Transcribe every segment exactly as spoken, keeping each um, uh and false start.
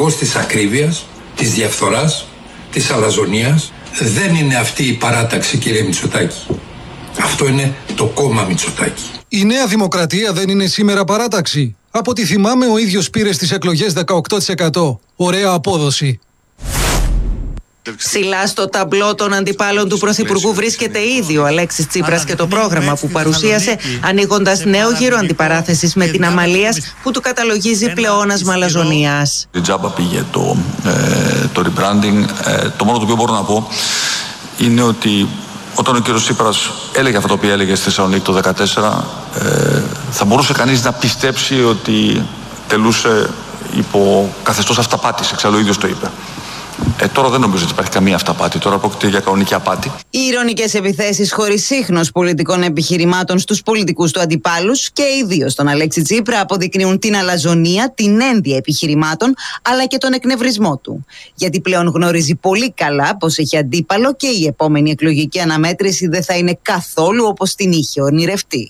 πρωθυπουργός της ακρίβειας, της διαφθοράς, της αλαζονίας. Δεν είναι αυτή η παράταξη, κύριε Μητσοτάκη. Αυτό είναι το κόμμα Μητσοτάκη. Η Νέα Δημοκρατία δεν είναι σήμερα παράταξη. Από ό,τι θυμάμαι, ο ίδιος πήρε στις εκλογές δεκαοκτώ τοις εκατό. Ωραία απόδοση. Ψηλά στο ταμπλό των αντιπάλων του Πρωθυπουργού βρίσκεται ήδη ο Αλέξης Τσίπρας και το πρόγραμμα που παρουσίασε, ανοίγοντας νέο γύρο αντιπαράθεσης με την Αμαλίας που του καταλογίζει πλεόνασμα αλαζονίας. Η τζάμπα πήγε το, ε, το rebranding. Ε, το μόνο το οποίο μπορώ να πω είναι ότι όταν ο κύριος Τσίπρας έλεγε αυτό το οποίο έλεγε στη Θεσσαλονίκη το δύο χιλιάδες δεκατέσσερα, ε, θα μπορούσε κανείς να πιστέψει ότι τελούσε υπό καθεστώς αυταπάτης. Εξάλλου ο ίδιος το είπε. Ε, τώρα δεν νομίζω ότι υπάρχει καμία αυταπάτη. Τώρα πρόκειται για κανονική απάτη. Οι ειρωνικές επιθέσεις χωρίς ίχνος πολιτικών επιχειρημάτων στους πολιτικούς του αντιπάλους και ιδίως τον Αλέξη Τσίπρα αποδεικνύουν την αλαζονία, την ένδια επιχειρημάτων αλλά και τον εκνευρισμό του. Γιατί πλέον γνωρίζει πολύ καλά πως έχει αντίπαλο και η επόμενη εκλογική αναμέτρηση δεν θα είναι καθόλου όπως την είχε ονειρευτεί.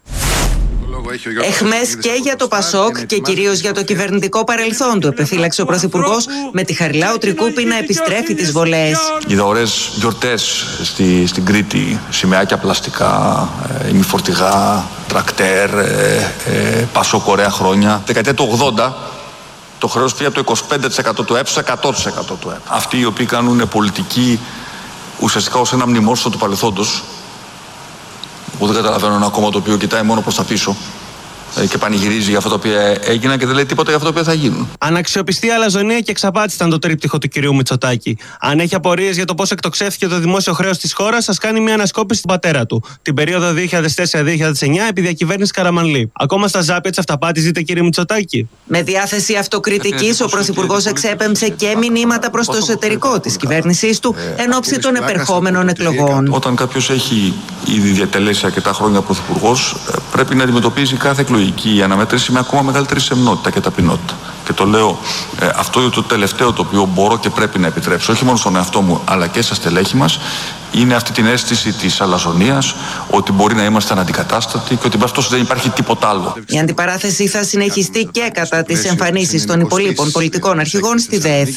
Εχμές και για το Πασόκ και κυρίως για το κυβερνητικό παρελθόν του, επιφύλαξε ο Πρωθυπουργός, με τη Χαριλάου Τρικούπη να επιστρέφει τις βολές. Είδα ωραίες γιορτές στη, στην Κρήτη, σημαίακια πλαστικά, ε, ημιφορτηγά, τρακτέρ, ε, ε, Πασόκ ωραία χρόνια. Δεκαετία του ογδόντα το χρέος πήγε από το είκοσι πέντε τοις εκατό του ΕΠ στο εκατό τοις εκατό του ΕΠ. Αυτοί οι οποίοι κάνουν πολιτική ουσιαστικά ως ένα μνημόσυνο του παρελθόντος. Εγώ δεν καταλαβαίνω ένα κόμμα το οποίο κοιτάει μόνο προς τα πίσω και πανηγυρίζει για αυτά τα οποία έγιναν και δεν λέει τίποτα για αυτά τα οποία θα γίνουν. Αναξιοπιστία, αλαζονία και εξαπάτηση ήταν το τρίπτυχο του κυρίου Μητσοτάκη. Αν έχει απορίες για το πώς εκτοξεύθηκε το δημόσιο χρέος της χώρας, σας κάνει μια ανασκόπηση του πατέρα του. Την περίοδο δύο χιλιάδες τέσσερα με δύο χιλιάδες εννιά επί διακυβέρνηση Καραμανλή. Ακόμα στα ζάπια της αυταπάτης ζείτε, κύριε Μητσοτάκη. Με διάθεση αυτοκριτικής, ο Πρωθυπουργός εξέπεμψε και μηνύματα προς το εσωτερικό της κυβέρνησής του εν ώψη των επερχόμενων εκλογών. Όταν κάποιος έχει ήδη διατελέσει αρκετά χρόνια πρωθυπουργός, πρέπει να αντιμετωπίζει κάθε εκλογική η αναμέτρηση με ακόμα μεγαλύτερη σεμνότητα και ταπεινότητα. Και το λέω, ε, αυτό είναι το τελευταίο το οποίο μπορώ και πρέπει να επιτρέψω, όχι μόνο στον εαυτό μου, αλλά και στα στελέχη μας, είναι αυτή την αίσθηση της αλαζονίας, ότι μπορεί να είμαστε αναντικατάστατοι και ότι με αυτό δεν υπάρχει τίποτα άλλο. Η αντιπαράθεση θα συνεχιστεί και κατά τις εμφανίσεις των υπολείπων πολιτικών αρχηγών στη ΔΕΕΘ.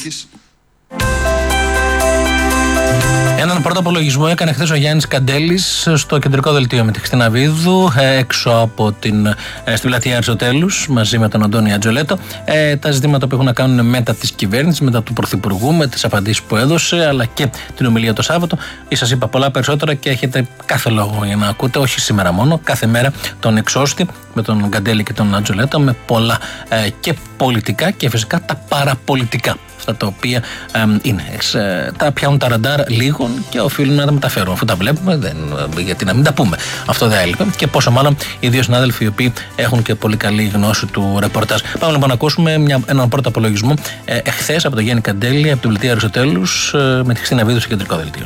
Έναν πρώτο απολογισμό έκανε χθες ο Γιάννης Καντέλης στο κεντρικό δελτίο με τη Χριστίνα Βίδου, έξω από την, στην πλατεία Αριστοτέλους, μαζί με τον Αντώνη Ατζολέτο. Ε, τα ζητήματα που έχουν να κάνουν μετά της κυβέρνησης, μετά του Πρωθυπουργού, με τις απαντήσεις που έδωσε, αλλά και την ομιλία το Σάββατο. Ή σας είπα πολλά περισσότερα και έχετε κάθε λόγο για να ακούτε, όχι σήμερα μόνο, κάθε μέρα τον εξώστη με τον Καντέλη και τον Ατζολέτο, με πολλά ε, και πολιτικά και φυσικά τα παραπολιτικά. Αυτά τα οποία ε, είναι, ε, τα πιάνουν τα ραντάρ λίγων και οφείλουν να τα μεταφέρουν. Αφού τα βλέπουμε, δεν, γιατί να μην τα πούμε. Αυτό δεν έλειπε. Και πόσο μάλλον οι δύο συνάδελφοι οι οποίοι έχουν και πολύ καλή γνώση του ρεπορτάζ. Πάμε λοιπόν να ακούσουμε μια, έναν πρώτο απολογισμό ε, εχθές από τον Γιάννη Καντέλη, από την πλατεία Αριστοτέλους, ε, με τη Χριστίνα Βίδου στο κεντρικό δελτίο.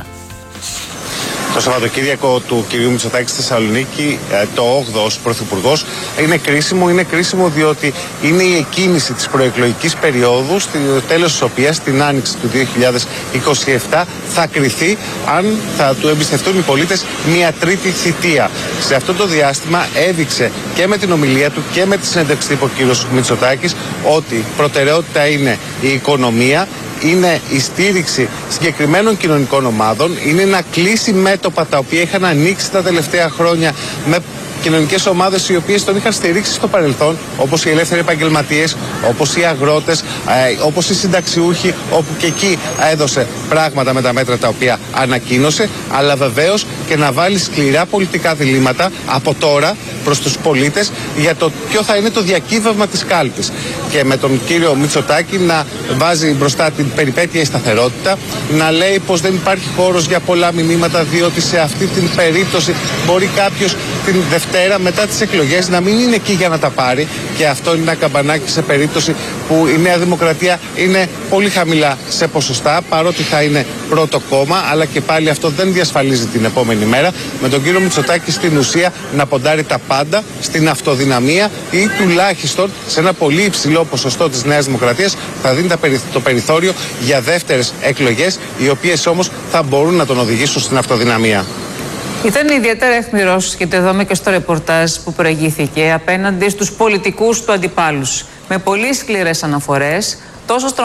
Το Σαββατοκύριακο του κυρίου Μητσοτάκη στη Θεσσαλονίκη, το όγδοο ως πρωθυπουργός, είναι κρίσιμο. Είναι κρίσιμο διότι είναι η εκκίνηση της προεκλογικής περίοδου, στο τέλος της οποίας, την άνοιξη του δύο χιλιάδες είκοσι επτά, θα κριθεί αν θα του εμπιστευτούν οι πολίτες μια τρίτη θητεία. Σε αυτό το διάστημα έδειξε και με την ομιλία του και με τη συνέντευξη τύπου ο κύριος Μητσοτάκης ότι προτεραιότητα είναι η οικονομία, είναι η στήριξη συγκεκριμένων κοινωνικών ομάδων, είναι να κλείσει μέτωπα τα οποία είχαν ανοίξει τα τελευταία χρόνια με κοινωνικές ομάδες οι οποίες τον είχαν στηρίξει στο παρελθόν, όπως οι ελεύθεροι επαγγελματίες, όπως οι αγρότες, ε, όπως οι συνταξιούχοι, όπου και εκεί έδωσε πράγματα με τα μέτρα τα οποία ανακοίνωσε, αλλά βεβαίως και να βάλει σκληρά πολιτικά διλήμματα από τώρα προς τους πολίτες για το ποιο θα είναι το διακύβευμα της κάλπης. Και με τον κύριο Μητσοτάκη να βάζει μπροστά την περιπέτεια η σταθερότητα, να λέει πως δεν υπάρχει χώρος για πολλά μηνύματα, διότι σε αυτή την περίπτωση μπορεί κάποιος την Δευτέρα μετά τις εκλογές να μην είναι εκεί για να τα πάρει, και αυτό είναι ένα καμπανάκι σε περίπτωση που η Νέα Δημοκρατία είναι πολύ χαμηλά σε ποσοστά, παρότι θα είναι πρώτο κόμμα, αλλά και πάλι αυτό δεν διασφαλίζει την επόμενη μέρα. Με τον κύριο Μητσοτάκη στην ουσία να ποντάρει τα πάντα στην αυτοδυναμία ή τουλάχιστον σε ένα πολύ υψηλό ποσοστό της Νέας Δημοκρατίας θα δίνει το περιθώριο για δεύτερες εκλογές, οι οποίες όμως θα μπορούν να τον οδηγήσουν στην αυτοδυναμία. Ήταν ιδιαίτερα αιχμηρός, και το είδαμε και στο ρεπορτάζ που προηγήθηκε, απέναντι στους πολιτικούς του αντιπάλους, με πολύ σκληρές αναφορές τόσο